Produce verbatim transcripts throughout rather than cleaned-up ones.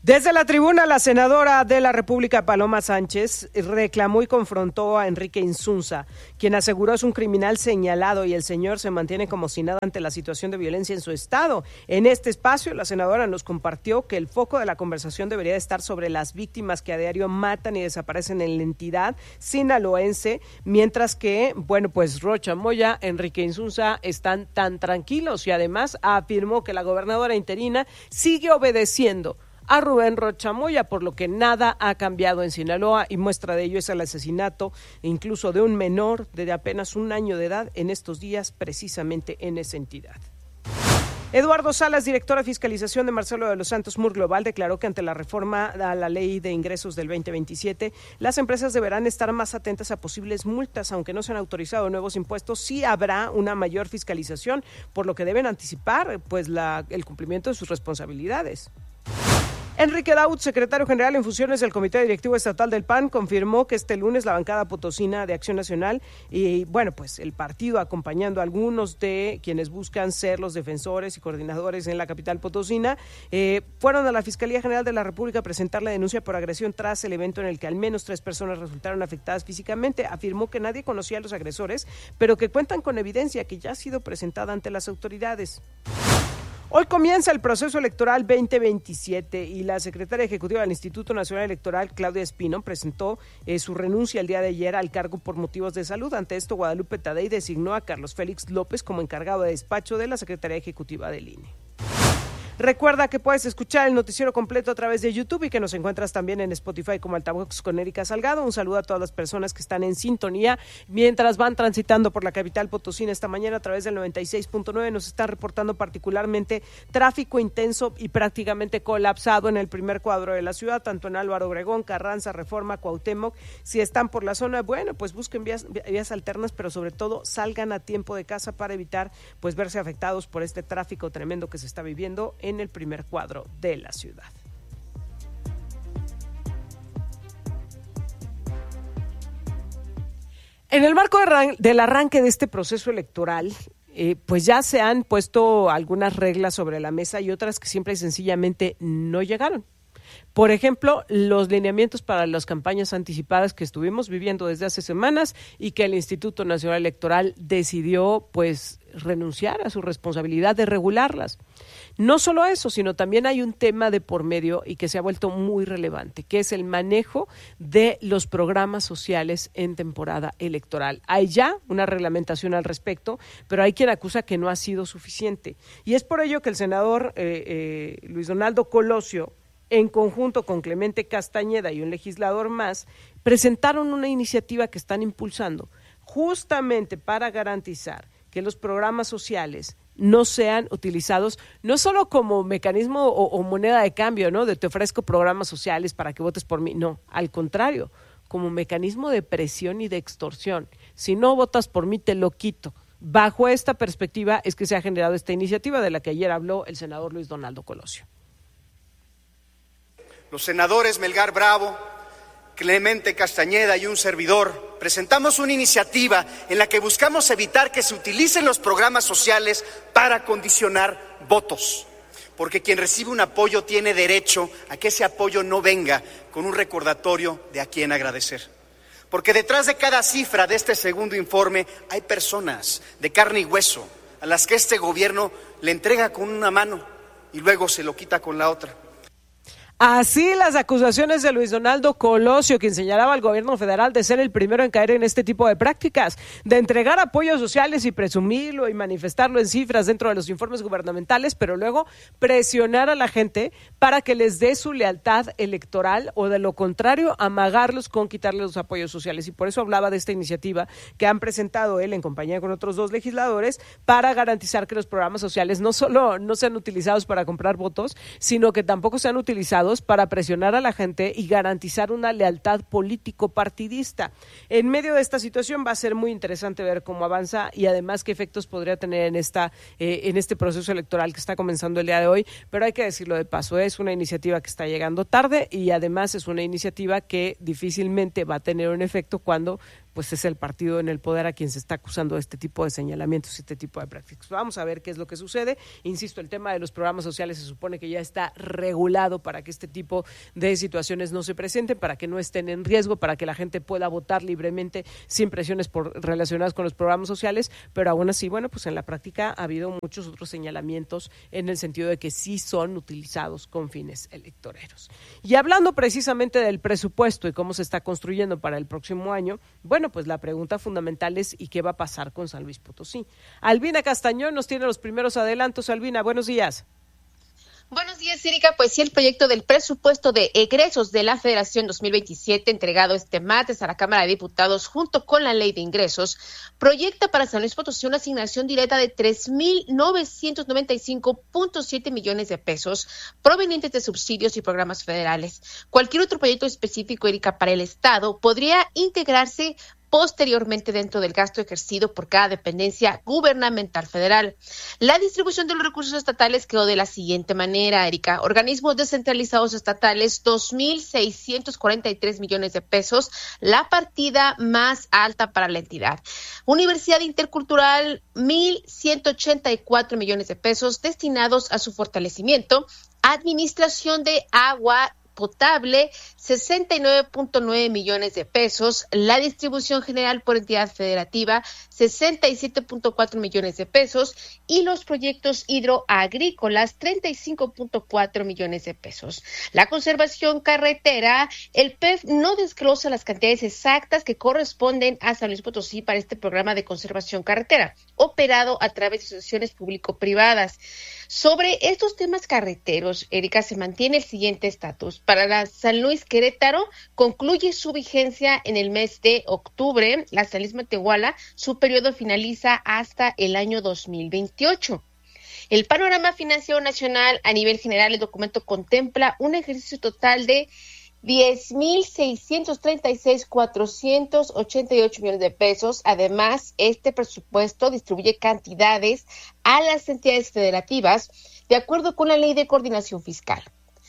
Desde la tribuna, la senadora de la República, Paloma Sánchez, reclamó y confrontó a Enrique Insunza, quien aseguró es un criminal señalado y el señor se mantiene como si nada ante la situación de violencia en su estado. En este espacio, la senadora nos compartió que el foco de la conversación debería estar sobre las víctimas que a diario matan y desaparecen en la entidad sinaloense, mientras que, bueno, pues Rocha Moya, Enrique Insunza están tan tranquilos y además afirmó que la gobernadora interina sigue obedeciendo a Rubén Rocha Moya, por lo que nada ha cambiado en Sinaloa y muestra de ello es el asesinato incluso de un menor de apenas un año de edad en estos días precisamente en esa entidad. Eduardo Salas, director de fiscalización de Marcelo de los Santos Mur Global, declaró que ante la reforma a la ley de ingresos del veinte veintisiete, las empresas deberán estar más atentas a posibles multas, aunque no se han autorizado nuevos impuestos, sí habrá una mayor fiscalización, por lo que deben anticipar pues la, el cumplimiento de sus responsabilidades. Enrique Daud, secretario general en funciones del Comité Directivo Estatal del P A N, confirmó que este lunes la bancada potosina de Acción Nacional y, bueno, pues el partido acompañando a algunos de quienes buscan ser los defensores y coordinadores en la capital potosina, eh, fueron a la Fiscalía General de la República a presentar la denuncia por agresión tras el evento en el que al menos tres personas resultaron afectadas físicamente. Afirmó que nadie conocía a los agresores, pero que cuentan con evidencia que ya ha sido presentada ante las autoridades. Hoy comienza el proceso electoral veinte veintisiete y la secretaria ejecutiva del Instituto Nacional Electoral, Claudia Espino, presentó eh, su renuncia el día de ayer al cargo por motivos de salud. Ante esto, Guadalupe Tadei designó a Carlos Félix López como encargado de despacho de la Secretaría Ejecutiva del I N E. Recuerda que puedes escuchar el noticiero completo a través de YouTube y que nos encuentras también en Spotify como Altavoz con Erika Salgado. Un saludo a todas las personas que están en sintonía mientras van transitando por la capital potosina esta mañana a través del noventa y seis punto nueve. Nos están reportando particularmente tráfico intenso y prácticamente colapsado en el primer cuadro de la ciudad, tanto en Álvaro Obregón, Carranza, Reforma, Cuauhtémoc. Si están por la zona, bueno, pues busquen vías, vías alternas, pero sobre todo salgan a tiempo de casa para evitar pues verse afectados por este tráfico tremendo que se está viviendo en el primer cuadro de la ciudad. En el marco de, del arranque de este proceso electoral, eh, pues ya se han puesto algunas reglas sobre la mesa y otras que simple y sencillamente no llegaron. Por ejemplo, los lineamientos para las campañas anticipadas que estuvimos viviendo desde hace semanas y que el Instituto Nacional Electoral decidió pues renunciar a su responsabilidad de regularlas. No solo eso, sino también hay un tema de por medio y que se ha vuelto muy relevante, que es el manejo de los programas sociales en temporada electoral. Hay ya una reglamentación al respecto, pero hay quien acusa que no ha sido suficiente. Y es por ello que el senador eh, eh, Luis Donaldo Colosio, en conjunto con Clemente Castañeda y un legislador más, presentaron una iniciativa que están impulsando justamente para garantizar que los programas sociales no sean utilizados no solo como mecanismo o, o moneda de cambio, ¿no? De te ofrezco programas sociales para que votes por mí. No, al contrario, como mecanismo de presión y de extorsión. Si no votas por mí, te lo quito. Bajo esta perspectiva es que se ha generado esta iniciativa de la que ayer habló el senador Luis Donaldo Colosio. Los senadores Melgar Bravo, Clemente Castañeda y un servidor presentamos una iniciativa en la que buscamos evitar que se utilicen los programas sociales para condicionar votos, porque quien recibe un apoyo tiene derecho a que ese apoyo no venga con un recordatorio de a quién agradecer. Porque detrás de cada cifra de este segundo informe hay personas de carne y hueso a las que este gobierno le entrega con una mano y luego se lo quita con la otra. Así las acusaciones de Luis Donaldo Colosio, quien señalaba al gobierno federal de ser el primero en caer en este tipo de prácticas, de entregar apoyos sociales y presumirlo y manifestarlo en cifras dentro de los informes gubernamentales, pero luego presionar a la gente para que les dé su lealtad electoral o de lo contrario amagarlos con quitarles los apoyos sociales. Y por eso hablaba de esta iniciativa que han presentado él en compañía con otros dos legisladores para garantizar que los programas sociales no solo no sean utilizados para comprar votos, sino que tampoco sean utilizados para presionar a la gente y garantizar una lealtad político-partidista. En medio de esta situación va a ser muy interesante ver cómo avanza y además qué efectos podría tener en esta eh, en este proceso electoral que está comenzando el día de hoy, pero hay que decirlo de paso, es una iniciativa que está llegando tarde y además es una iniciativa que difícilmente va a tener un efecto cuando pues es el partido en el poder a quien se está acusando de este tipo de señalamientos y este tipo de prácticas. Vamos a ver qué es lo que sucede. Insisto, el tema de los programas sociales se supone que ya está regulado para que este tipo de situaciones no se presenten, para que no estén en riesgo, para que la gente pueda votar libremente sin presiones por, relacionadas con los programas sociales, pero aún así, bueno, pues en la práctica ha habido muchos otros señalamientos en el sentido de que sí son utilizados con fines electoreros. Y hablando precisamente del presupuesto y cómo se está construyendo para el próximo año, bueno, pues la pregunta fundamental es ¿y qué va a pasar con San Luis Potosí? Albina Castañón nos tiene los primeros adelantos. Albina, buenos días. Buenos días, Erika. Pues sí, el proyecto del presupuesto de egresos de la Federación dos mil veintisiete, entregado este martes a la Cámara de Diputados junto con la Ley de Ingresos, proyecta para San Luis Potosí una asignación directa de tres mil novecientos noventa y cinco punto siete millones de pesos provenientes de subsidios y programas federales. Cualquier otro proyecto específico, Erika, para el Estado podría integrarse posteriormente dentro del gasto ejercido por cada dependencia gubernamental federal. La distribución de los recursos estatales quedó de la siguiente manera, Erika. Organismos descentralizados estatales, dos mil seiscientos cuarenta y tres millones de pesos, la partida más alta para la entidad. Universidad Intercultural, mil ciento ochenta y cuatro millones de pesos destinados a su fortalecimiento. Administración de agua potable, sesenta y nueve punto nueve millones de pesos, la distribución general por entidad federativa, sesenta y siete punto cuatro millones de pesos, y los proyectos hidroagrícolas, treinta y cinco punto cuatro millones de pesos. La conservación carretera, el P E F no desglosa las cantidades exactas que corresponden a San Luis Potosí para este programa de conservación carretera, operado a través de asociaciones público-privadas. Sobre estos temas carreteros, Erika, se mantiene el siguiente estatus. Para la San Luis Querétaro, concluye su vigencia en el mes de octubre. La San Luis Matehuala, su periodo finaliza hasta el año dos mil veintiocho. El panorama financiero nacional a nivel general, el documento contempla un ejercicio total de diez mil seiscientos treinta y seis mil cuatrocientos ochenta y ocho millones de pesos. Además, este presupuesto distribuye cantidades a las entidades federativas de acuerdo con la Ley de Coordinación Fiscal.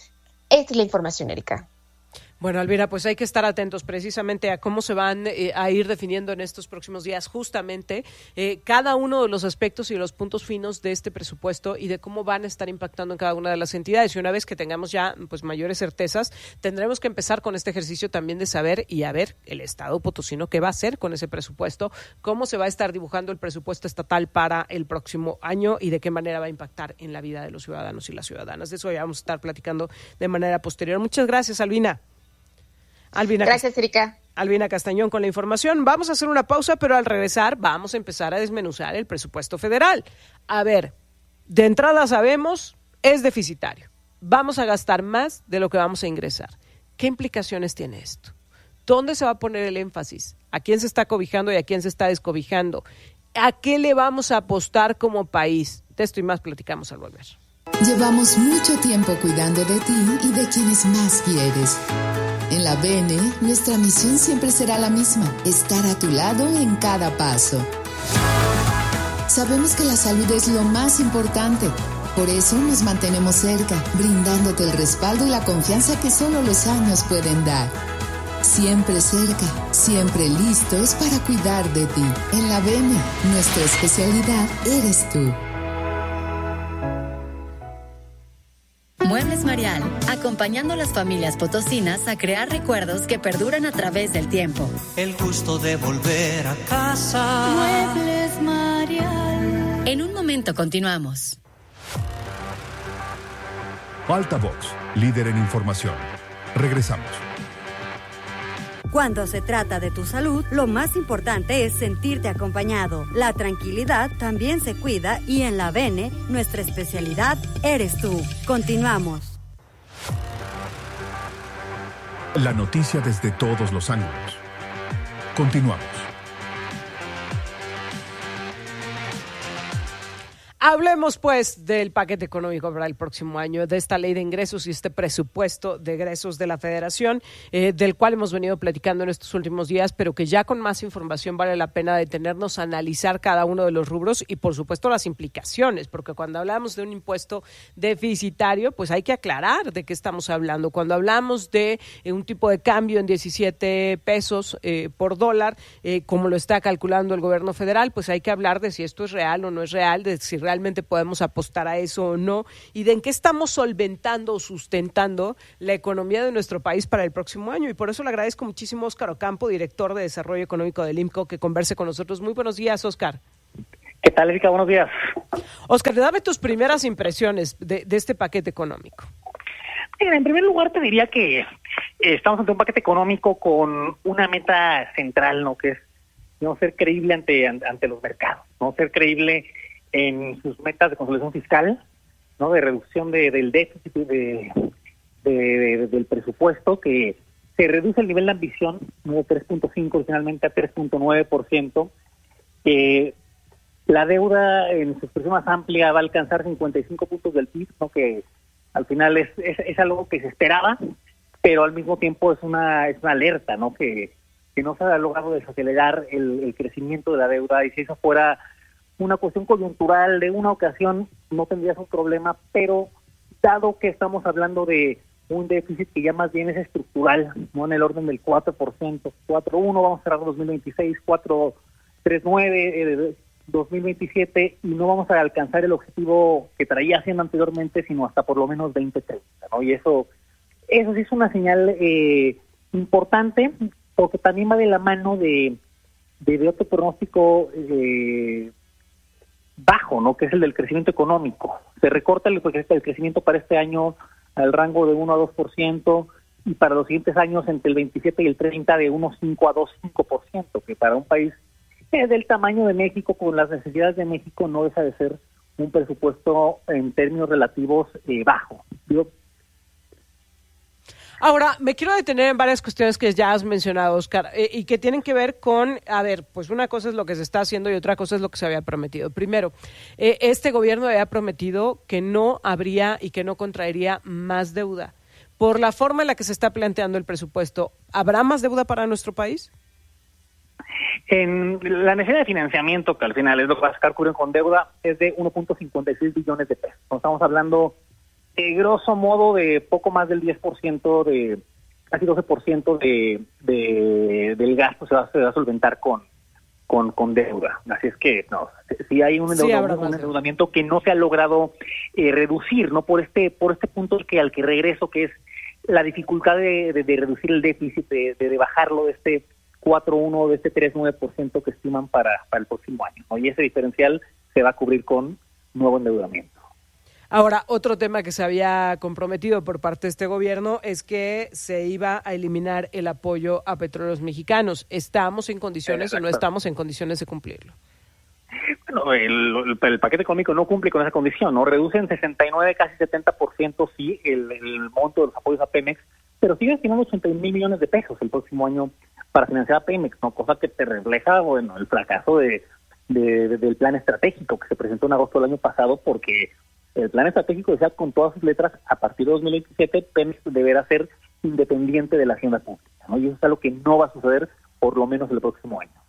Esta es la información, Erika. Bueno, Albina, pues hay que estar atentos precisamente a cómo se van eh, a ir definiendo en estos próximos días justamente eh, cada uno de los aspectos y los puntos finos de este presupuesto y de cómo van a estar impactando en cada una de las entidades. Y una vez que tengamos ya pues mayores certezas, tendremos que empezar con este ejercicio también de saber y a ver el Estado potosino qué va a hacer con ese presupuesto, cómo se va a estar dibujando el presupuesto estatal para el próximo año y de qué manera va a impactar en la vida de los ciudadanos y las ciudadanas. De eso ya vamos a estar platicando de manera posterior. Muchas gracias, Albina. Albina, Gracias, Erika. Albina Castañón con la información. Vamos a hacer una pausa, pero al regresar vamos a empezar a desmenuzar el presupuesto federal. A ver, de entrada sabemos, es deficitario. Vamos a gastar más de lo que vamos a ingresar. ¿Qué implicaciones tiene esto? ¿Dónde se va a poner el énfasis? ¿A quién se está cobijando y a quién se está descobijando? ¿A qué le vamos a apostar como país? De esto y más platicamos al volver. Llevamos mucho tiempo cuidando de ti y de quienes más quieres. En la B N, nuestra misión siempre será la misma, estar a tu lado en cada paso. Sabemos que la salud es lo más importante, por eso nos mantenemos cerca, brindándote el respaldo y la confianza que solo los años pueden dar. Siempre cerca, siempre listos para cuidar de ti. En la B N, nuestra especialidad eres tú. Muebles Marial, acompañando a las familias potosinas a crear recuerdos que perduran a través del tiempo. El gusto de volver a casa. Muebles Marial. En un momento continuamos. Altavox, líder en información. Regresamos. Cuando se trata de tu salud, lo más importante es sentirte acompañado. La tranquilidad también se cuida y en la B N, nuestra especialidad eres tú. Continuamos. La noticia desde todos los ángulos. Continuamos. Hablemos pues del paquete económico para el próximo año, de esta ley de ingresos y este presupuesto de egresos de la Federación, eh, del cual hemos venido platicando en estos últimos días, pero que ya con más información vale la pena detenernos a analizar cada uno de los rubros y por supuesto las implicaciones, porque cuando hablamos de un impuesto deficitario, pues hay que aclarar de qué estamos hablando. Cuando hablamos de eh, un tipo de cambio en diecisiete pesos eh, por dólar, eh, como lo está calculando el gobierno federal, pues hay que hablar de si esto es real o no es real, de si realmente podemos apostar a eso o no, y de en qué estamos solventando o sustentando la economía de nuestro país para el próximo año. Y por eso le agradezco muchísimo a Óscar Ocampo, director de Desarrollo Económico del I M C O, que converse con nosotros. Muy buenos días, Óscar. ¿Qué tal, Erika? Buenos días. Óscar, dame tus primeras impresiones de, de este paquete económico. Mira, en primer lugar te diría que estamos ante un paquete económico con una meta central, ¿no? Que es no ser creíble ante, ante los mercados, no ser creíble en sus metas de consolidación fiscal, no, de reducción de, del déficit de, de, de, del presupuesto, que se reduce el nivel de ambición, ¿no?, de tres punto cinco originalmente a tres punto nueve por ciento, que la deuda en su expresión más amplia va a alcanzar cincuenta y cinco puntos del P I B, ¿no?, que al final es, es, es algo que se esperaba, pero al mismo tiempo es una es una alerta, ¿no?, que, que no se ha logrado desacelerar el, el crecimiento de la deuda, y si eso fuera una cuestión coyuntural de una ocasión no tendrías un problema, pero dado que estamos hablando de un déficit que ya más bien es estructural, no en el orden del cuatro por ciento, cuatro punto uno, vamos a cerrar dos mil veintiséis, cuatro punto treinta y nueve, eh, dos mil veintisiete, y no vamos a alcanzar el objetivo que traía haciendo anteriormente, sino hasta por lo menos veinte treinta, ¿no? Y eso, eso sí es una señal eh, importante, porque también va de la mano de, de, de otro pronóstico eh, bajo, ¿no?, que es el del crecimiento económico. Se recorta el, el crecimiento para este año al rango de uno a dos por ciento, y para los siguientes años entre el veintisiete y el treinta de uno punto cinco a dos punto cinco por ciento, que para un país eh, del tamaño de México, con las necesidades de México, no deja de ser un presupuesto en términos relativos eh, bajo. Digo, Ahora, me quiero detener en varias cuestiones que ya has mencionado, Óscar, eh, y que tienen que ver con, a ver, pues una cosa es lo que se está haciendo y otra cosa es lo que se había prometido. Primero, eh, este gobierno había prometido que no habría y que no contraería más deuda. Por la forma en la que se está planteando el presupuesto, ¿habrá más deuda para nuestro país? En la necesidad de financiamiento, que al final es lo que va a sacar cubrir con deuda, es de uno punto cincuenta y seis billones de pesos. Entonces, estamos hablando Eh, grosso modo de poco más del diez por ciento, de casi doce por ciento de, de del gasto se va, se va a solventar con, con con deuda. Así es que no, si hay un endeudamiento, sí, un endeudamiento que no se ha logrado eh, reducir, no por este por este punto que al que regreso, que es la dificultad de, de, de reducir el déficit, de, de, de bajarlo de este cuatro punto uno, de este tres punto nueve por ciento que estiman para, para el próximo año, ¿no? Y ese diferencial se va a cubrir con nuevo endeudamiento. Ahora, otro tema que se había comprometido por parte de este gobierno es que se iba a eliminar el apoyo a petróleos mexicanos. ¿Estamos en condiciones o no estamos en condiciones de cumplirlo? Bueno, el, el, el paquete económico no cumple con esa condición, ¿no? Reduce en sesenta y nueve, casi setenta por ciento, sí, el, el monto de los apoyos a Pemex, pero sigue destinando ochenta y un mil millones de pesos el próximo año para financiar a Pemex, ¿no? Cosa que te refleja, bueno, el fracaso de, de, de del plan estratégico que se presentó en agosto del año pasado, porque el plan estratégico decía con todas sus letras, a partir de dos mil veintisiete, Pemex deberá ser independiente de la hacienda pública, ¿no? Y eso es algo que no va a suceder por lo menos el próximo año.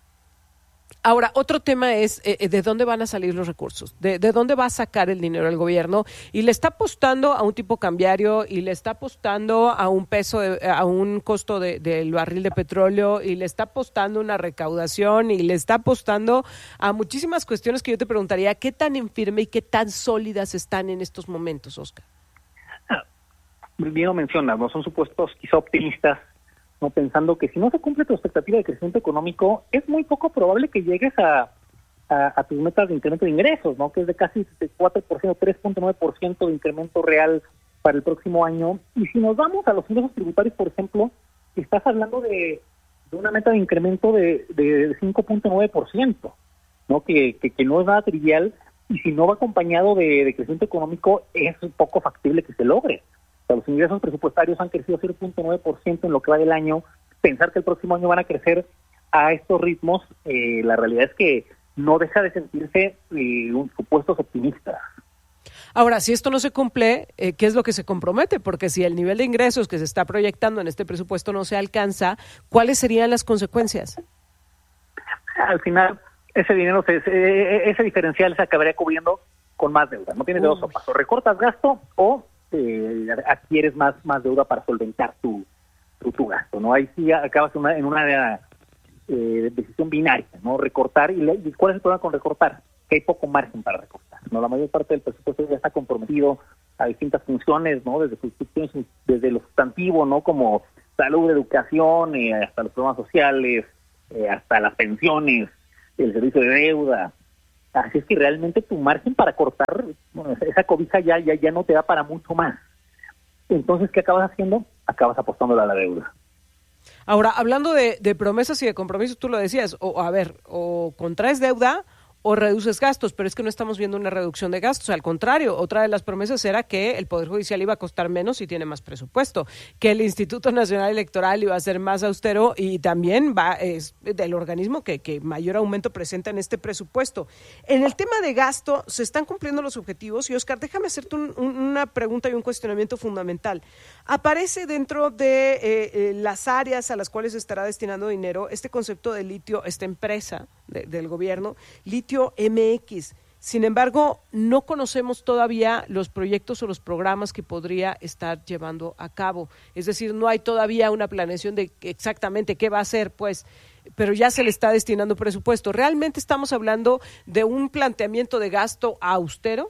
Ahora, otro tema es eh, de dónde van a salir los recursos, de, de dónde va a sacar el dinero el gobierno, y le está apostando a un tipo cambiario, y le está apostando a un peso, de, a un costo de, del barril de petróleo, y le está apostando a una recaudación, y le está apostando a muchísimas cuestiones que yo te preguntaría, ¿qué tan en firme y qué tan sólidas están en estos momentos, Óscar? Ah, bien lo mencionas, ¿no? Son supuestos quizá optimistas, no, pensando que si no se cumple tu expectativa de crecimiento económico, es muy poco probable que llegues a, a, a tus metas de incremento de ingresos, ¿no? Que es de casi cuatro por ciento, tres punto nueve por ciento de incremento real para el próximo año. Y si nos vamos a los ingresos tributarios, por ejemplo, estás hablando de, de una meta de incremento de, de cinco punto nueve por ciento, ¿no? Que, que, que no es nada trivial, y si no va acompañado de, de crecimiento económico, es poco factible que se logre. O sea, los ingresos presupuestarios han crecido cero punto nueve por ciento en lo que va del año. Pensar que el próximo año van a crecer a estos ritmos, eh, la realidad es que no deja de sentirse eh, un supuestos optimistas. Ahora, si esto no se cumple, eh, ¿qué es lo que se compromete? Porque si el nivel de ingresos que se está proyectando en este presupuesto no se alcanza, ¿cuáles serían las consecuencias? Al final, ese dinero, se, ese, ese diferencial se acabaría cubriendo con más deuda. No tienes de dos sopas. O recortas gasto o eh, adquieres más, más deuda para solventar tu, tu, tu gasto, ¿no? Ahí sí acabas en una, en una eh, decisión binaria, ¿no? Recortar. ¿Y, ¿Y cuál es el problema con recortar? Que hay poco margen para recortar, ¿no? La mayor parte del presupuesto ya está comprometido a distintas funciones, ¿no? Desde funciones, desde lo sustantivo, ¿no? Como salud, educación, eh, hasta los programas sociales, eh, hasta las pensiones, el servicio de deuda. Así es que realmente tu margen para cortar, bueno, esa cobija ya, ya, ya no te da para mucho más. Entonces, ¿qué acabas haciendo? Acabas apostándole a la deuda. Ahora, hablando de, de promesas y de compromisos, tú lo decías, o a ver, o contraes deuda o reduces gastos, pero es que no estamos viendo una reducción de gastos, al contrario, otra de las promesas era que el Poder Judicial iba a costar menos si tiene más presupuesto, que el Instituto Nacional Electoral iba a ser más austero y también va es del organismo que, que mayor aumento presenta en este presupuesto. En el tema de gasto, ¿se están cumpliendo los objetivos? Y Oscar, déjame hacerte un, un, una pregunta y un cuestionamiento fundamental. Aparece dentro de eh, eh, las áreas a las cuales se estará destinando dinero este concepto de litio, esta empresa de, del gobierno, Litio M X. Sin embargo, no conocemos todavía los proyectos o los programas que podría estar llevando a cabo. Es decir, no hay todavía una planeación de exactamente qué va a hacer, pues, pero ya se le está destinando presupuesto. ¿Realmente estamos hablando de un planteamiento de gasto austero?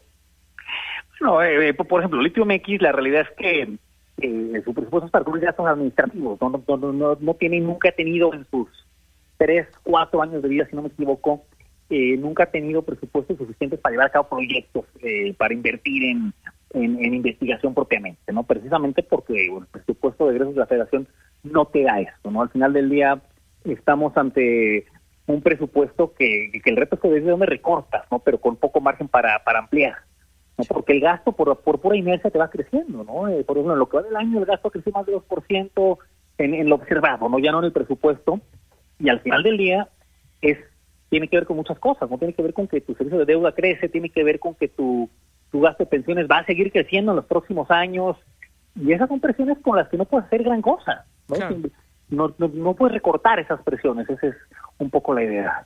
Bueno, eh, por ejemplo, Litio M X, la realidad es que eh, su presupuesto es para cubrir gastos administrativos. No, no, no, no, no tiene, nunca ha tenido en sus tres, cuatro años de vida, si no me equivoco, Eh, nunca ha tenido presupuestos suficientes para llevar a cabo proyectos, eh, para invertir en, en, en investigación propiamente, ¿no? Precisamente porque bueno, el presupuesto de egresos de la Federación no te da esto, ¿no? Al final del día estamos ante un presupuesto que, que el reto es que desde donde recortas, ¿no? Pero con poco margen para, para ampliar, ¿no? Porque el gasto por, por pura inercia te va creciendo, ¿no? Eh, por ejemplo, en lo que va del año el gasto creció más de dos por ciento en, en lo observado, ¿no? Ya no en el presupuesto, y al final del día es tiene que ver con muchas cosas, no tiene que ver con que tu servicio de deuda crece, tiene que ver con que tu, tu gasto de pensiones va a seguir creciendo en los próximos años, y esas son presiones con las que no puedes hacer gran cosa, ¿no? Claro. No, no, no puedes recortar esas presiones, esa es un poco la idea.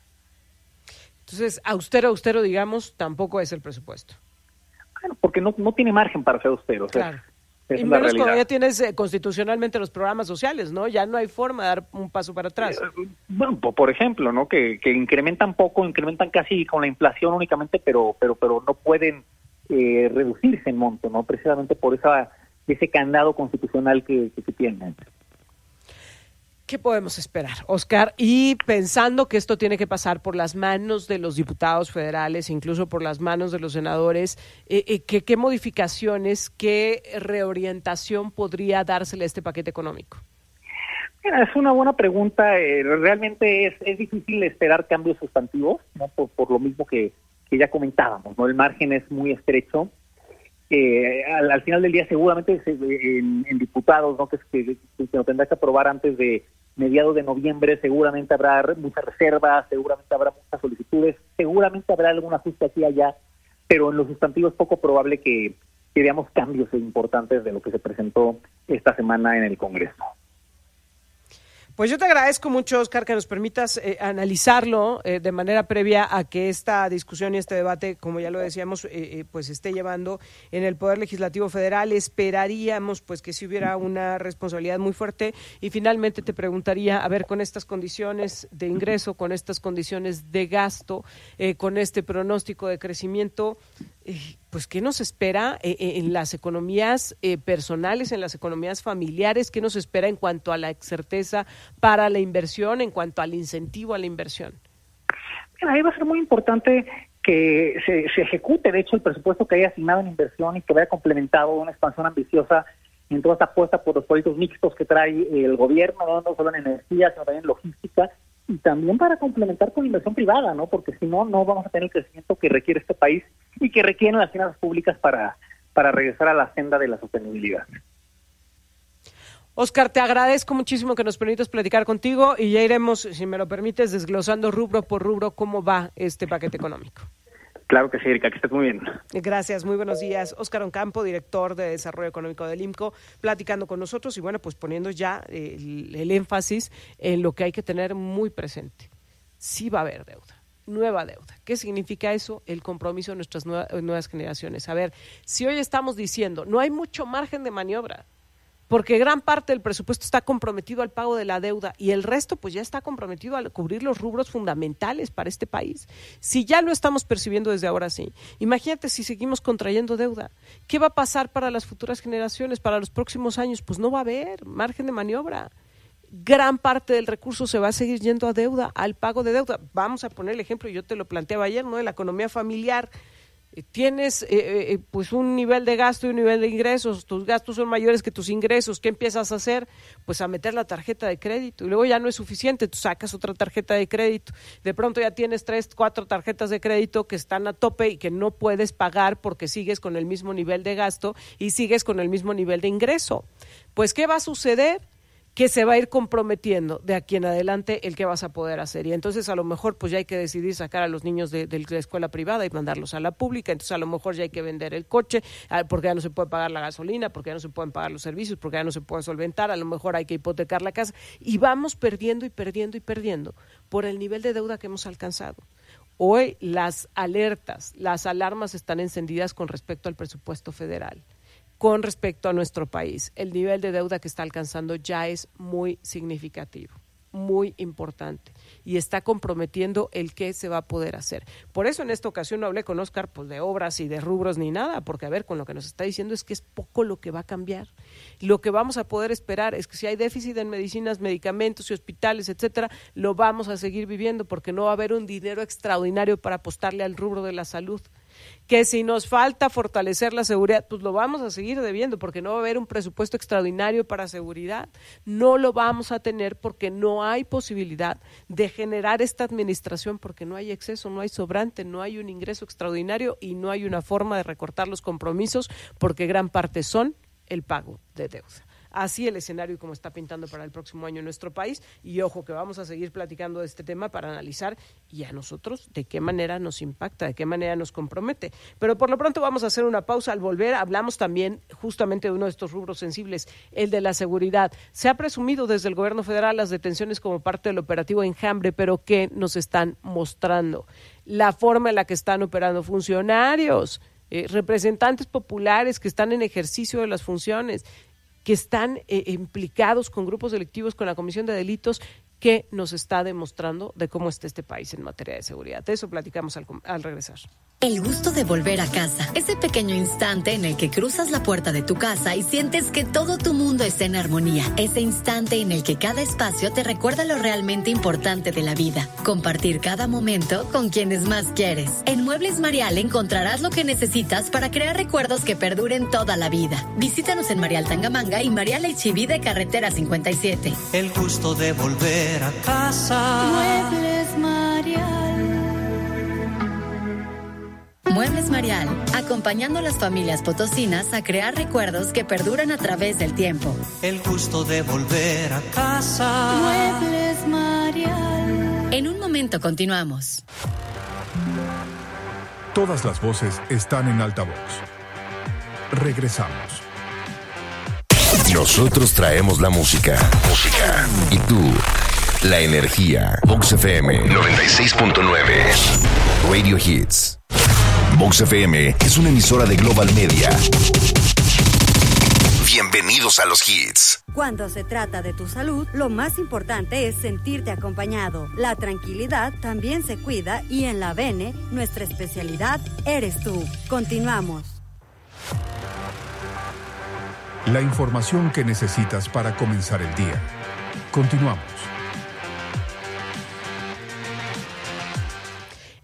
Entonces, austero, austero, digamos, tampoco es el presupuesto. Bueno, porque no, no tiene margen para ser austero. Claro. O sea, y menos cuando ya tienes eh, constitucionalmente los programas sociales, ¿no? Ya no hay forma de dar un paso para atrás. Eh, bueno, por ejemplo, ¿no? Que, que incrementan poco, incrementan casi con la inflación únicamente, pero pero pero no pueden eh, reducirse en monto, ¿no? Precisamente por esa ese candado constitucional que, que se tiene. ¿Qué podemos esperar, Oscar? Y pensando que esto tiene que pasar por las manos de los diputados federales, incluso por las manos de los senadores, eh, eh, ¿qué, ¿qué modificaciones, qué reorientación podría dársele a este paquete económico? Mira, es una buena pregunta. Eh, realmente es, es difícil esperar cambios sustantivos, ¿no? Por, por lo mismo que, que ya comentábamos, ¿no? El margen es muy estrecho. Eh, al, al final del día seguramente se, en, en diputados, ¿no? que, que, que lo tendrá que aprobar antes de mediados de noviembre, seguramente habrá muchas reservas, seguramente habrá muchas solicitudes, seguramente habrá algún ajuste aquí y allá, pero en los sustantivos es poco probable que, que veamos cambios importantes de lo que se presentó esta semana en el Congreso. Pues yo te agradezco mucho, Oscar, que nos permitas eh, analizarlo eh, de manera previa a que esta discusión y este debate, como ya lo decíamos, eh, eh, pues esté llevando en el Poder Legislativo Federal. Esperaríamos pues que si hubiera una responsabilidad muy fuerte y finalmente te preguntaría, a ver, con estas condiciones de ingreso, con estas condiciones de gasto, eh, con este pronóstico de crecimiento, eh, pues ¿qué nos espera eh, en las economías eh, personales, en las economías familiares? ¿Qué nos espera en cuanto a la certeza para la inversión, en cuanto al incentivo a la inversión? Mira, ahí va a ser muy importante que se, se ejecute, de hecho, el presupuesto que haya asignado en inversión y que vaya complementado una expansión ambiciosa en toda esta apuesta por los proyectos mixtos que trae el gobierno, no, no solo en energía, sino también en logística, y también para complementar con inversión privada, ¿no? Porque si no, no vamos a tener el crecimiento que requiere este país y que requieren las finanzas públicas para, para regresar a la senda de la sostenibilidad. Oscar, te agradezco muchísimo que nos permitas platicar contigo y ya iremos, si me lo permites, desglosando rubro por rubro cómo va este paquete económico. Claro que sí, Erika, que estés muy bien. Gracias, muy buenos días. Óscar Ocampo, director de Desarrollo Económico del I M C O, platicando con nosotros y bueno, pues poniendo ya el, el énfasis en lo que hay que tener muy presente. Sí va a haber deuda, nueva deuda. ¿Qué significa eso? El compromiso de nuestras nueva, nuevas generaciones. A ver, si hoy estamos diciendo, no hay mucho margen de maniobra, porque gran parte del presupuesto está comprometido al pago de la deuda y el resto pues ya está comprometido a cubrir los rubros fundamentales para este país. Si ya lo estamos percibiendo desde ahora sí, imagínate si seguimos contrayendo deuda. ¿Qué va a pasar para las futuras generaciones, para los próximos años? Pues no va a haber margen de maniobra. Gran parte del recurso se va a seguir yendo a deuda, al pago de deuda. Vamos a poner el ejemplo, yo te lo planteaba ayer, ¿no? De la economía familiar. Tienes eh, eh, pues un nivel de gasto y un nivel de ingresos, tus gastos son mayores que tus ingresos, ¿qué empiezas a hacer? Pues a meter la tarjeta de crédito y luego ya no es suficiente, tú sacas otra tarjeta de crédito, de pronto ya tienes tres, cuatro tarjetas de crédito que están a tope y que no puedes pagar porque sigues con el mismo nivel de gasto y sigues con el mismo nivel de ingreso. Pues ¿qué va a suceder? Que se va a ir comprometiendo de aquí en adelante el que vas a poder hacer. Y entonces a lo mejor pues ya hay que decidir sacar a los niños de, de la escuela privada y mandarlos a la pública, entonces a lo mejor ya hay que vender el coche, porque ya no se puede pagar la gasolina, porque ya no se pueden pagar los servicios, porque ya no se puede solventar, a lo mejor hay que hipotecar la casa, y vamos perdiendo y perdiendo y perdiendo por el nivel de deuda que hemos alcanzado. Hoy las alertas, las alarmas están encendidas con respecto al presupuesto federal. Con respecto a nuestro país, el nivel de deuda que está alcanzando ya es muy significativo, muy importante y está comprometiendo el qué se va a poder hacer. Por eso en esta ocasión no hablé con Óscar pues, de obras y de rubros ni nada, porque a ver, con lo que nos está diciendo es que es poco lo que va a cambiar. Lo que vamos a poder esperar es que si hay déficit en medicinas, medicamentos y hospitales, etcétera, lo vamos a seguir viviendo porque no va a haber un dinero extraordinario para apostarle al rubro de la salud. Que si nos falta fortalecer la seguridad, pues lo vamos a seguir debiendo porque no va a haber un presupuesto extraordinario para seguridad. No lo vamos a tener porque no hay posibilidad de generar esta administración porque no hay exceso, no hay sobrante, no hay un ingreso extraordinario y no hay una forma de recortar los compromisos porque gran parte son el pago de deuda. Así el escenario como está pintando para el próximo año en nuestro país y ojo que vamos a seguir platicando de este tema para analizar y a nosotros de qué manera nos impacta, de qué manera nos compromete. Pero por lo pronto vamos a hacer una pausa. Al volver hablamos también justamente de uno de estos rubros sensibles, el de la seguridad. Se ha presumido desde el gobierno federal las detenciones como parte del operativo Enjambre, pero ¿qué nos están mostrando? La forma en la que están operando funcionarios, eh, representantes populares que están en ejercicio de las funciones, que están eh, implicados con grupos delictivos, con la comisión de delitos, que nos está demostrando de cómo está este país en materia de seguridad. De eso platicamos al, al regresar. El gusto de volver a casa, ese pequeño instante en el que cruzas la puerta de tu casa y sientes que todo tu mundo está en armonía, ese instante en el que cada espacio te recuerda lo realmente importante de la vida, compartir cada momento con quienes más quieres. En Muebles Marial encontrarás lo que necesitas para crear recuerdos que perduren toda la vida. Visítanos en Marial Tangamanga y Marial H I V de Carretera cincuenta y siete. El gusto de volver a casa. Muebles Marial. Muebles Marial, acompañando a las familias potosinas a crear recuerdos que perduran a través del tiempo. El gusto de volver a casa. Muebles Marial. En un momento continuamos. Todas las voces están en altavoz. Regresamos. Nosotros traemos la música. Música. Y tú, la energía. Vox F M noventa y seis punto nueve. Radio Hits. Vox F M es una emisora de Global Media. Bienvenidos a los hits. Cuando se trata de tu salud, lo más importante es sentirte acompañado. La tranquilidad también se cuida y en la Bene, nuestra especialidad eres tú. Continuamos. La información que necesitas para comenzar el día. Continuamos.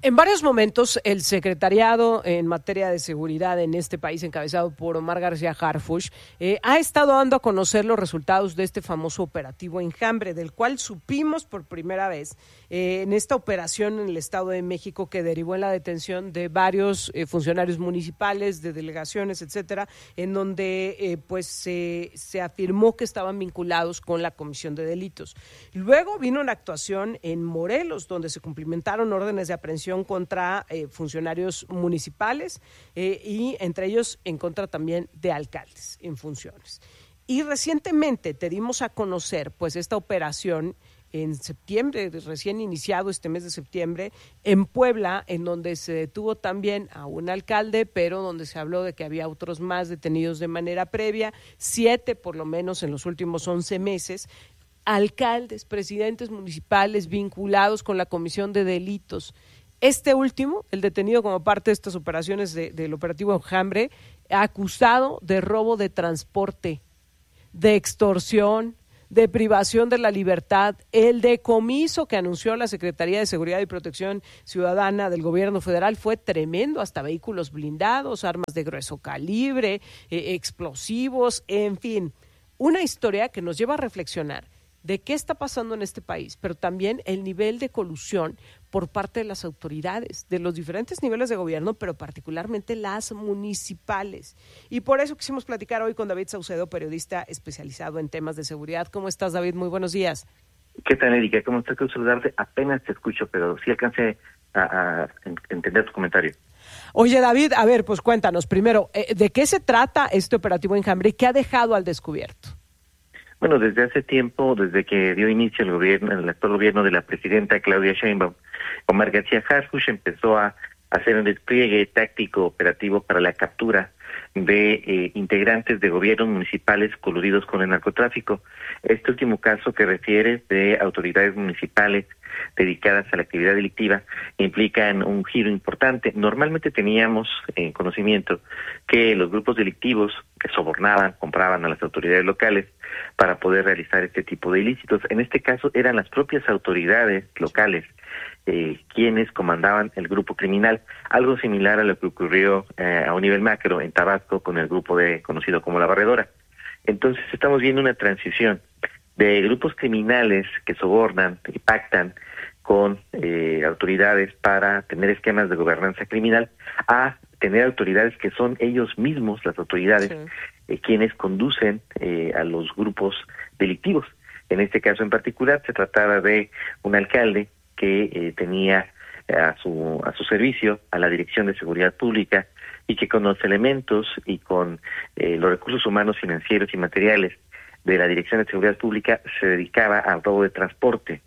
En varios momentos, el secretariado en materia de seguridad en este país, encabezado por Omar García Harfuch, eh, ha estado dando a conocer los resultados de este famoso operativo Enjambre, del cual supimos por primera vez eh, en esta operación en el Estado de México, que derivó en la detención de varios eh, funcionarios municipales, de delegaciones, etcétera, en donde eh, pues se, se afirmó que estaban vinculados con la comisión de delitos. Luego vino una actuación en Morelos, donde se cumplimentaron órdenes de aprehensión contra eh, funcionarios municipales eh, y entre ellos en contra también de alcaldes en funciones. Y recientemente te dimos a conocer pues esta operación en septiembre, recién iniciado este mes de septiembre, en Puebla, en donde se detuvo también a un alcalde, pero donde se habló de que había otros más detenidos de manera previa, siete por lo menos en los últimos once meses, alcaldes, presidentes municipales vinculados con la comisión de delitos. Este último, el detenido como parte de estas operaciones de, del operativo Enjambre, acusado de robo de transporte, de extorsión, de privación de la libertad, el decomiso que anunció la Secretaría de Seguridad y Protección Ciudadana del Gobierno Federal fue tremendo, hasta vehículos blindados, armas de grueso calibre, eh, explosivos, en fin, una historia que nos lleva a reflexionar de qué está pasando en este país, pero también el nivel de colusión por parte de las autoridades, de los diferentes niveles de gobierno, pero particularmente las municipales. Y por eso quisimos platicar hoy con David Saucedo, periodista especializado en temas de seguridad. ¿Cómo estás, David? Muy buenos días. ¿Qué tal, Erika? ¿Cómo estás? Quiero saludarte. Apenas te escucho, pero sí alcancé a, a entender tu comentario. Oye, David, a ver, pues cuéntanos primero, ¿de qué se trata este operativo Enjambre y qué ha dejado al descubierto? Bueno, desde hace tiempo, desde que dio inicio el gobierno, el actual gobierno de la presidenta Claudia Sheinbaum, Omar García Harfuch empezó a hacer un despliegue táctico operativo para la captura de eh, integrantes de gobiernos municipales coludidos con el narcotráfico. Este último caso que refiere de autoridades municipales dedicadas a la actividad delictiva implican un giro importante. Normalmente teníamos en eh, conocimiento que los grupos delictivos que sobornaban, compraban a las autoridades locales para poder realizar este tipo de ilícitos. En este caso eran las propias autoridades locales eh, quienes comandaban el grupo criminal, algo similar a lo que ocurrió eh, a un nivel macro en Tabasco con el grupo de conocido como La Barredora. Entonces estamos viendo una transición de grupos criminales que sobornan y pactan con eh, autoridades para tener esquemas de gobernanza criminal a tener autoridades que son ellos mismos, las autoridades, sí. eh, quienes conducen eh, a los grupos delictivos. En este caso en particular se trataba de un alcalde que eh, tenía a su a su servicio a la Dirección de Seguridad Pública y que con los elementos y con eh, los recursos humanos, financieros y materiales de la Dirección de Seguridad Pública se dedicaba al robo de transporte.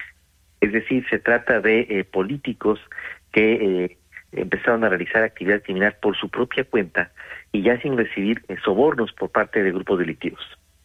Es decir, se trata de eh, políticos que eh, empezaron a realizar actividad criminal por su propia cuenta y ya sin recibir eh, sobornos por parte de grupos delictivos.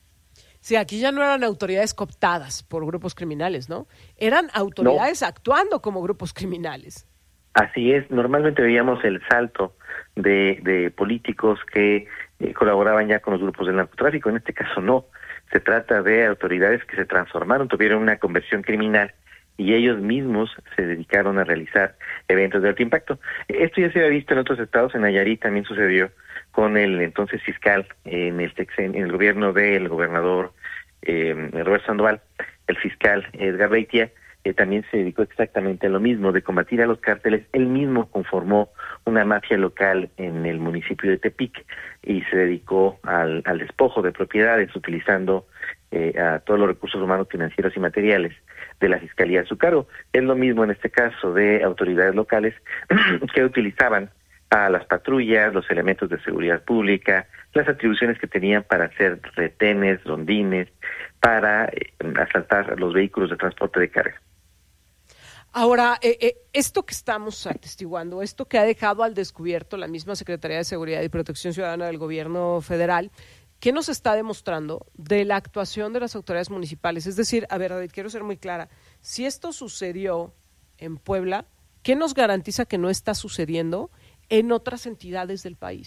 Sí, aquí ya no eran autoridades cooptadas por grupos criminales, ¿no? Eran autoridades no. actuando como grupos criminales. Así es, normalmente veíamos el salto de, de políticos que eh, colaboraban ya con los grupos del narcotráfico, en este caso no. Se trata de autoridades que se transformaron, tuvieron una conversión criminal y ellos mismos se dedicaron a realizar eventos de alto impacto. Esto ya se había visto en otros estados, en Nayarit también sucedió con el entonces fiscal en el, en el gobierno del gobernador eh, Roberto Sandoval, el fiscal Edgar Beitia, eh, también se dedicó exactamente a lo mismo, de combatir a los cárteles. Él mismo conformó una mafia local en el municipio de Tepic y se dedicó al, al despojo de propiedades utilizando eh, a todos los recursos humanos, financieros y materiales de la Fiscalía a su cargo. Es lo mismo en este caso de autoridades locales que utilizaban a las patrullas, los elementos de seguridad pública, las atribuciones que tenían para hacer retenes, rondines, para eh, asaltar los vehículos de transporte de carga. Ahora, eh, eh, esto que estamos atestiguando, esto que ha dejado al descubierto la misma Secretaría de Seguridad y Protección Ciudadana del Gobierno Federal, ¿qué nos está demostrando de la actuación de las autoridades municipales? Es decir, a ver, David, quiero ser muy clara, si esto sucedió en Puebla, ¿qué nos garantiza que no está sucediendo en otras entidades del país?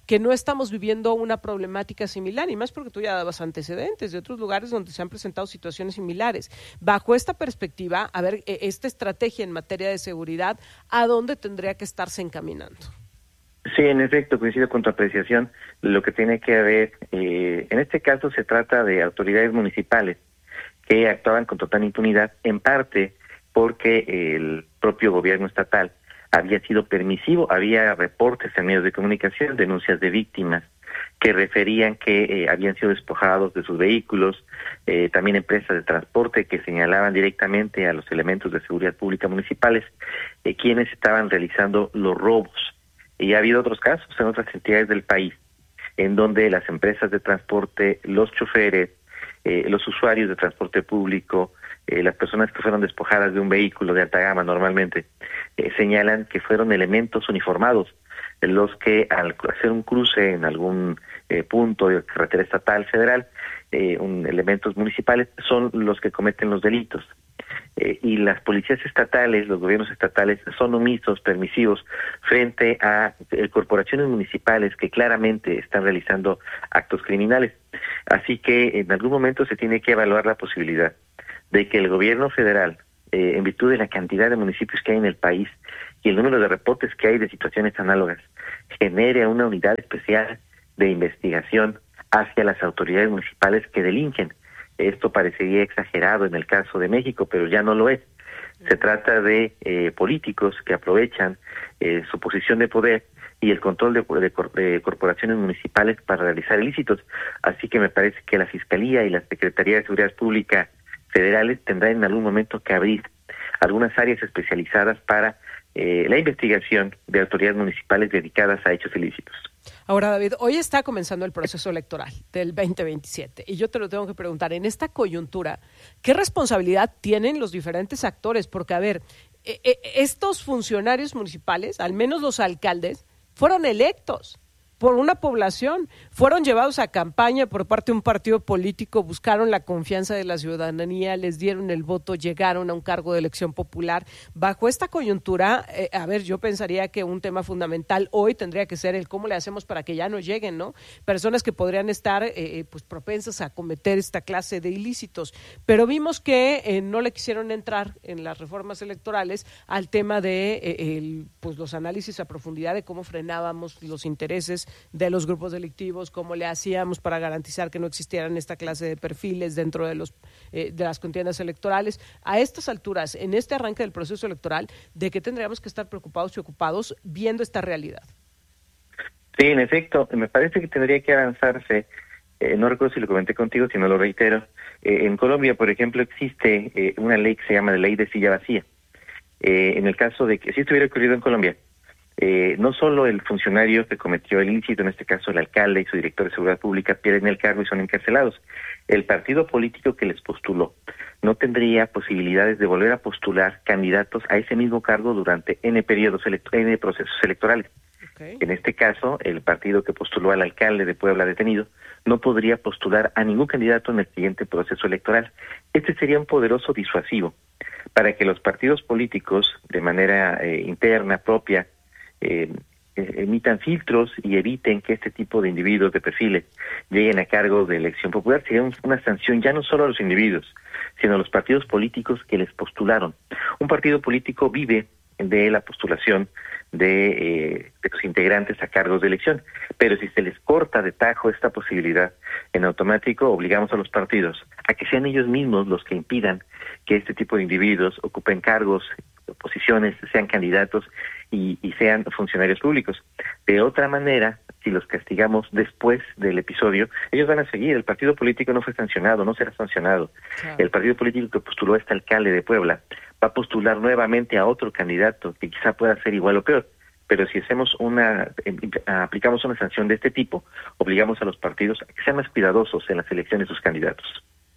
que no estamos viviendo una problemática similar, y más porque tú ya dabas antecedentes de otros lugares donde se han presentado situaciones similares. Bajo esta perspectiva, a ver, esta estrategia en materia de seguridad, ¿a dónde tendría que estarse encaminando? Sí, en efecto, coincido con tu apreciación. Lo que tiene que haber, eh, en este caso se trata de autoridades municipales que actuaban con total impunidad, en parte porque el propio gobierno estatal había sido permisivo, había reportes en medios de comunicación, denuncias de víctimas que referían que eh, habían sido despojados de sus vehículos, eh, también empresas de transporte que señalaban directamente a los elementos de seguridad pública municipales, eh, quienes estaban realizando los robos. Y ha habido otros casos en otras entidades del país, en donde las empresas de transporte, los choferes, eh, los usuarios de transporte público, eh, las personas que fueron despojadas de un vehículo de alta gama normalmente, eh, señalan que fueron elementos uniformados los que al hacer un cruce en algún eh, punto de carretera estatal, federal, eh, un, elementos municipales son los que cometen los delitos. Eh, y las policías estatales, los gobiernos estatales son omisos, permisivos frente a eh, corporaciones municipales que claramente están realizando actos criminales. Así que en algún momento se tiene que evaluar la posibilidad de que el gobierno federal, eh, en virtud de la cantidad de municipios que hay en el país y el número de reportes que hay de situaciones análogas, genere una unidad especial de investigación hacia las autoridades municipales que delinquen. Esto parecería exagerado en el caso de México, pero ya no lo es. Se trata de eh, políticos que aprovechan eh, su posición de poder y el control de, de, de corporaciones municipales para realizar ilícitos. Así que me parece que la Fiscalía y la Secretaría de Seguridad Pública federales tendrán en algún momento que abrir algunas áreas especializadas para eh, la investigación de autoridades municipales dedicadas a hechos ilícitos. Ahora, David, hoy está comenzando el proceso electoral del veinte veintisiete y yo te lo tengo que preguntar, en esta coyuntura, ¿qué responsabilidad tienen los diferentes actores? Porque, a ver, eh, eh, estos funcionarios municipales, al menos los alcaldes, fueron electos por una población, fueron llevados a campaña por parte de un partido político, buscaron la confianza de la ciudadanía, les dieron el voto, llegaron a un cargo de elección popular. Bajo esta coyuntura, eh, a ver, yo pensaría que un tema fundamental hoy tendría que ser el cómo le hacemos para que ya no lleguen, ¿no? Personas que podrían estar eh, pues propensas a cometer esta clase de ilícitos. Pero vimos que eh, no le quisieron entrar en las reformas electorales al tema de eh, el, pues los análisis a profundidad de cómo frenábamos los intereses de los grupos delictivos, cómo le hacíamos para garantizar que no existieran esta clase de perfiles dentro de los eh, de las contiendas electorales. A estas alturas, en este arranque del proceso electoral, ¿de qué tendríamos que estar preocupados y ocupados viendo esta realidad? Sí, en efecto, me parece que tendría que avanzarse, eh, no recuerdo si lo comenté contigo, si no lo reitero. Eh, en Colombia, por ejemplo, existe eh, una ley que se llama la ley de silla vacía. Eh, en el caso de que si esto hubiera ocurrido en Colombia, Eh, no solo el funcionario que cometió el ilícito, en este caso el alcalde y su director de seguridad pública, pierden el cargo y son encarcelados. El partido político que les postuló no tendría posibilidades de volver a postular candidatos a ese mismo cargo durante N periodos, elect- N procesos electorales. Okay. En este caso, el partido que postuló al alcalde de Puebla detenido no podría postular a ningún candidato en el siguiente proceso electoral. Este sería un poderoso disuasivo para que los partidos políticos, de manera eh, interna, propia, Eh, emitan filtros y eviten que este tipo de individuos de perfiles lleguen a cargo de elección popular. Sería un, una sanción ya no solo a los individuos, sino a los partidos políticos que les postularon. Un partido político vive de la postulación de, eh, de sus integrantes a cargos de elección, pero si se les corta de tajo esta posibilidad, en automático obligamos a los partidos a que sean ellos mismos los que impidan que este tipo de individuos ocupen cargos, posiciones, sean candidatos y, y sean funcionarios públicos. De otra manera, si los castigamos después del episodio, ellos van a seguir. El partido político no fue sancionado, no será sancionado. Claro. El partido político que postuló a este alcalde de Puebla va a postular nuevamente a otro candidato que quizá pueda ser igual o peor. Pero si hacemos una, aplicamos una sanción de este tipo, obligamos a los partidos a que sean más cuidadosos en la selección de sus candidatos.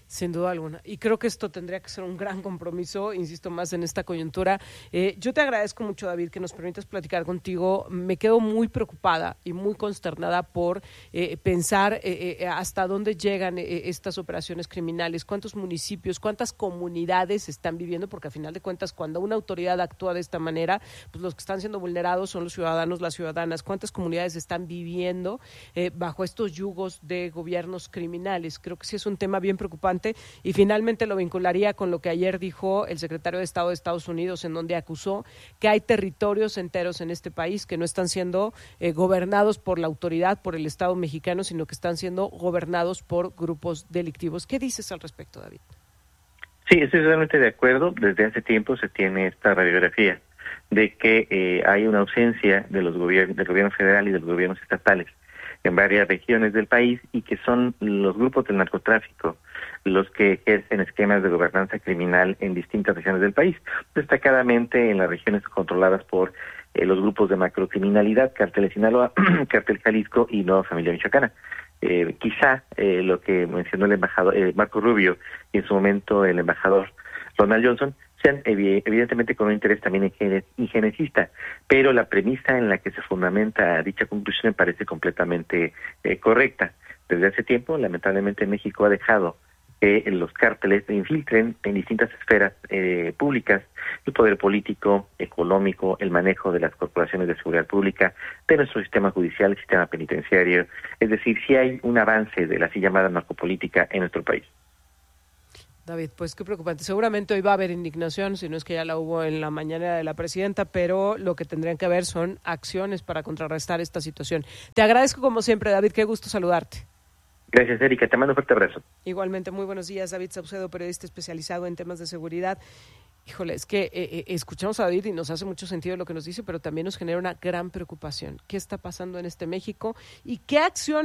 Sin duda alguna. Y creo que esto tendría que ser un gran compromiso, insisto más en esta coyuntura. Eh, yo te agradezco mucho, David, que nos permitas platicar contigo. Me quedo muy preocupada y muy consternada por eh, pensar eh, eh, hasta dónde llegan eh, estas operaciones criminales, cuántos municipios, cuántas comunidades están viviendo, porque a final de cuentas, cuando una autoridad actúa de esta manera, pues los que están siendo vulnerados son los ciudadanos, las ciudadanas. ¿Cuántas comunidades están viviendo eh, bajo estos yugos de gobiernos criminales? Creo que sí es un tema bien preocupante. Y finalmente lo vincularía con lo que ayer dijo el secretario de Estado de Estados Unidos, en donde acusó que hay territorios enteros en este país que no están siendo eh, gobernados por la autoridad, por el Estado mexicano, sino que están siendo gobernados por grupos delictivos. ¿Qué dices al respecto, David? Sí, estoy totalmente de acuerdo. Desde hace tiempo se tiene esta radiografía de que eh, hay una ausencia de los gobiernos, del gobierno federal y de los gobiernos estatales en varias regiones del país, y que son los grupos del narcotráfico los que ejercen esquemas de gobernanza criminal en distintas regiones del país, destacadamente en las regiones controladas por eh, los grupos de macrocriminalidad, Cártel Sinaloa, Cártel Jalisco y Nueva Familia Michoacana. Eh, quizá eh, lo que mencionó el embajador eh, Marco Rubio y en su momento el embajador Ronald Johnson sean evidentemente con un interés también injerencista, pero la premisa en la que se fundamenta dicha conclusión me parece completamente eh, correcta. Desde hace tiempo, lamentablemente, México ha dejado que los cárteles infiltren en distintas esferas eh, públicas el poder político, económico, el manejo de las corporaciones de seguridad pública, de nuestro sistema judicial, el sistema penitenciario. Es decir, sí hay un avance de la así llamada narcopolítica en nuestro país. David, pues qué preocupante. Seguramente hoy va a haber indignación, si no es que ya la hubo en la mañana de la presidenta, pero lo que tendrían que haber son acciones para contrarrestar esta situación. Te agradezco como siempre, David, qué gusto saludarte. Gracias, Erika, te mando un fuerte abrazo. Igualmente, muy buenos días, David Saucedo, periodista especializado en temas de seguridad. Híjole, es que eh, eh, escuchamos a David y nos hace mucho sentido lo que nos dice, pero también nos genera una gran preocupación. ¿Qué está pasando en este México y qué acción